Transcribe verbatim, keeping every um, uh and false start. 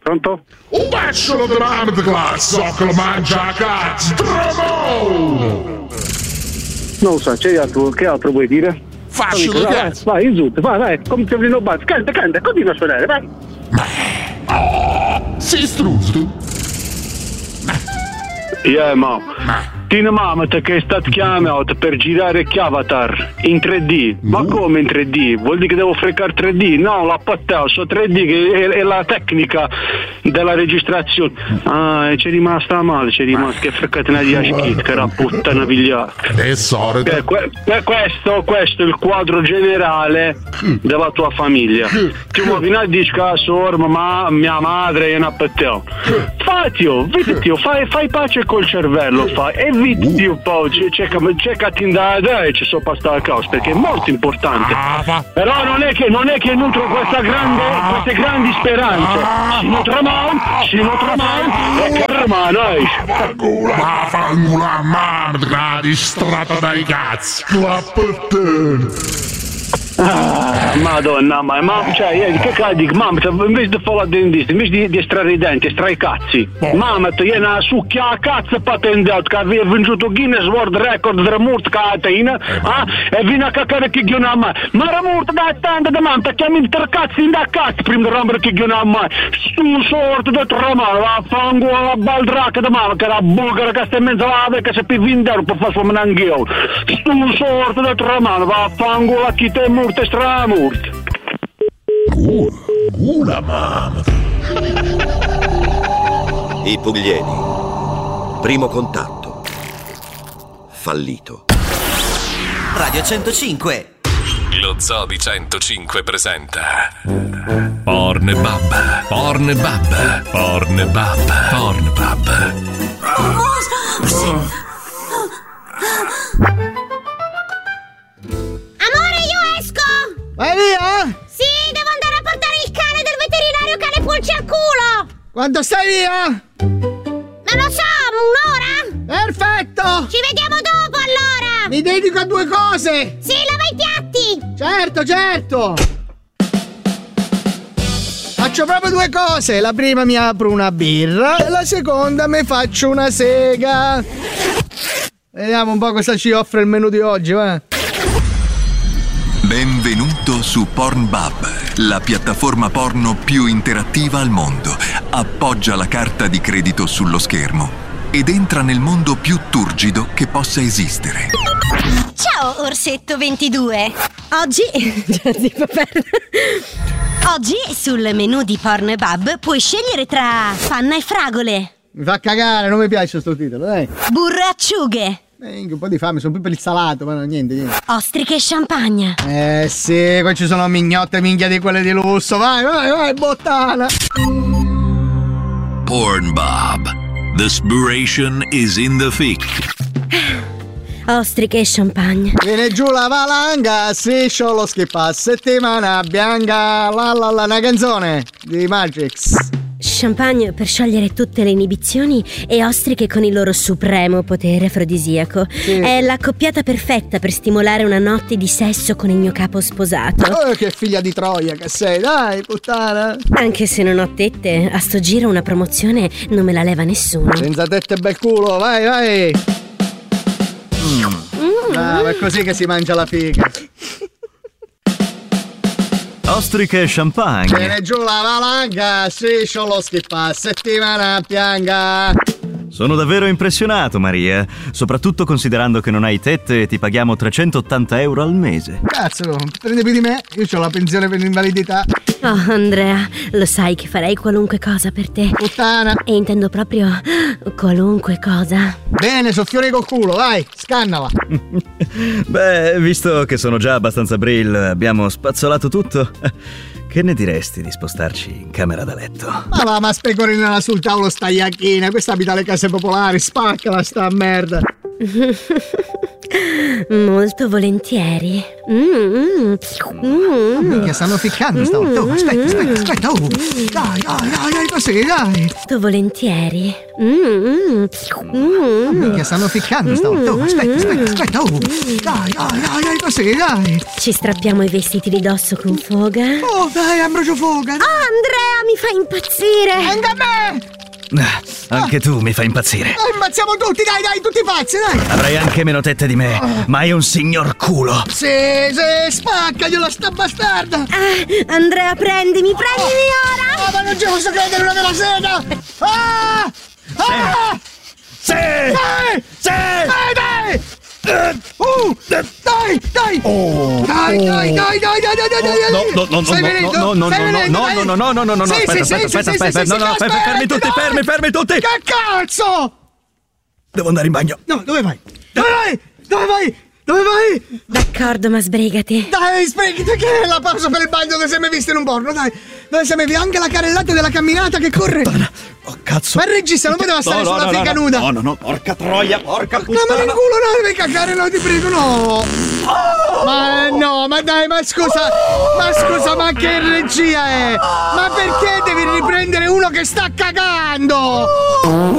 Pronto? Un pesciolo di mamma di classe, so che lo mangia a cazzo, trovo! Non lo so, c'è altro, che altro vuoi dire? Faccio di cazzo. Vai, insulta, vai, vai, come ti avrei nobato. Canta, canta, continua a suonare, vai. Oh, sei struzzo? Yeah, ma. Tina mamma che è stato chiamato per girare Avatar in tre D. Ma come in tre D? Vuol dire che devo frecare tre D? No, la pattao, so tre D che è, è la tecnica della registrazione. Ah, c'è rimasta male, c'è rimasta che freccate una diaschit, che era puttana pigliata. Adesso eh, que, que, questo, questo è il quadro generale della tua famiglia. Tu mi vieni a dire che sorma, ma mia madre è una pattao. Fatio, vediti, fai, fai pace col cervello, fai. E vedi un po', c'è che andare e ci sono passata a causa perché è molto importante. Però non è che non è che nutro questa grande, queste grandi speranze. Si nutre mai, si nutre mai e karma noi. Ma fangula mamma distratta dai cazzi, clappette. Ah, madonna, ma, ma cioè, io, che cazzo dico, mamma, invece di fare la dentista, invece di, di estrarre i denti, estrai i cazzi. Oh. Mamma, io una succhia a cazzo patendato che aveva vinto Guinness World Record della morte che ha tina, eh, ah, e viene a cacare che ghiona a mai. Ma la morte da tanta da mamma, chiami il cazzo in da cazzo prima di rompere che ghiona a mai. Su sorte da trama, la fango la baldracca da mamma, che era bulgara che sta in mezzo alla vecchia se per vendere per fare suo anch'io. Su sorte da trama, la fango la chi te morte stramurte. Uh, una mamma. I Pugliesi. Primo contatto. Fallito. Radio centocinque. Lo Zoo di centocinque presenta Pornbub, Pornbub, Pornbub, Pornbub. Amore, io esco! Vai via? Sì, devo andare a portare il cane del veterinario che ha le pulci al culo! Quando stai via? Non lo so, un'ora? Perfetto! Ci vediamo dopo allora! Mi dedico a due cose! Sì, lava i piatti! Certo, certo! Faccio proprio due cose. La prima mi apro una birra e la seconda mi faccio una sega. Vediamo un po' cosa ci offre il menù di oggi, va? Benvenuto su Pornbub, la piattaforma porno più interattiva al mondo. Appoggia la carta di credito sullo schermo ed entra nel mondo più turgido che possa esistere. Ciao Orsetto ventidue. Oggi Oggi sul menù di Pornbub puoi scegliere tra panna e fragole. Mi fa cagare, non mi piace sto titolo, dai. Burro e acciughe. Eh, un po' di fame, sono più per il salato, ma no, niente, niente. Ostriche e champagne. Eh sì, qua ci sono mignotte minchia di quelle di lusso. Vai, vai, vai, bottana. Pornbub. The spiration is in the thick. Ostriche e champagne. Viene giù la valanga, striscio lo schippa, settimana bianca, la la la, una canzone di Magix. Champagne per sciogliere tutte le inibizioni e ostriche con il loro supremo potere afrodisiaco. Sì. È la coppiata perfetta per stimolare una notte di sesso con il mio capo sposato. Oh, che figlia di Troia che sei, dai, puttana. Anche se non ho tette, a sto giro una promozione non me la leva nessuno. Senza tette bel culo, vai, vai. Mm. Mm. Ah, è così che si mangia la figa. Ostriche e champagne. Viene giù la valanga, striscio lo schippa, settimana pianga. Sono davvero impressionato, Maria, soprattutto considerando che non hai tette e ti paghiamo trecentottanta euro al mese. Cazzo, prendi più di me, io ho la pensione per l'invalidità. Oh, Andrea, lo sai che farei qualunque cosa per te. Puttana. E intendo proprio qualunque cosa. Bene, soffiori col culo, vai, scannala. Beh, visto che sono già abbastanza brill, abbiamo spazzolato tutto. Che ne diresti di spostarci in camera da letto? Ma va, ma specorinala sul tavolo sta iacchina, questa abita le case popolari, spaccala sta merda. Molto volentieri. Mm, mm. Oh, minchia, stanno ficcando stavolta. Oh, aspetta, aspetta, aspetta. Oh. Dai, dai, dai, dai, così, dai. Molto volentieri. Mm, mm. Oh, minchia, stanno ficcando stavolta. Oh, aspetta, aspetta, aspetta. Oh. Dai, dai, dai, dai, così, dai. Ci strappiamo i vestiti di dosso con foga. Oh, dai, Ambrogio foga. Dai. Oh, Andrea, mi fa impazzire. Anche a me! Ah, anche tu mi fai impazzire. Eh, impazziamo tutti, dai, dai, tutti pazzi, dai! Avrai anche meno tette di me, ma hai un signor culo. Sì, sì, spaccaglielo, sta bastarda! Ah, Andrea, prendimi, prendimi ora! Ah, ma non ci posso credere, una vera sega! Ah! Ah! Sì! Dai! Sì! Dai, dai! Uh, dai, dai! Oh, dai, dai, dai, dai, dai, dai, dai, dai, dai! No, no, no, Stai no, venendo? no, no, Stai no, venendo, no, dai? no, no, no, no, no, no, Sì, aspetta, sì, aspetta, sì, aspetta, sì, aspetta, sì, no, sì, no, aspetta, fermi tutti, dai! fermi, fermi tutti! Che cazzo? Devo andare in bagno. No, dove vai? Dove vai? Dove vai? Dove vai? D'accordo, ma sbrigati. Dai, sbrigati, che è la pausa per il bagno che sei mai visto in un porno, dai! Dove sei mai visto? Anche la carrellata della camminata che corre! Oh, cazzo! Ma il regista non poteva stare no, no, sulla no, fica no, nuda! No, no, no, porca troia, porca puttana! No, ma in culo no, devi cagare, no, ti prego, no! Oh! Ma no, ma dai, ma scusa, ma scusa, ma che regia è? Ma perché devi riprendere uno che sta cagando?